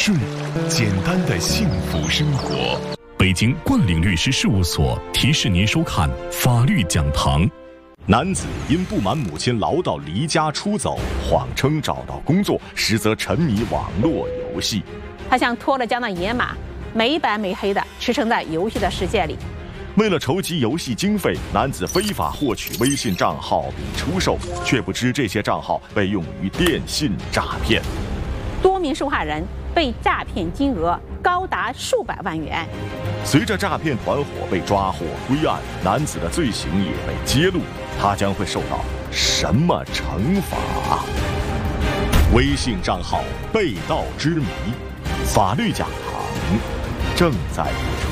顺简单的幸福生活。 北京冠岭律师事务所提示您收看法律讲堂。 男子因不满母亲唠叨离家出走，谎称找到工作，实则沉迷网络游戏。 他像脱了缰的野马，没白没黑的驰骋在游戏的世界里。 为了筹集游戏经费，男子非法获取微信账号并出售，却不知这些账号被用于电信诈骗。 多名受害人被诈骗金额高达数百万元。 随着诈骗团伙被抓获归案，男子的罪行也被揭露，他将会受到什么惩罚？微信账号被盗之谜，法律讲堂正在播出。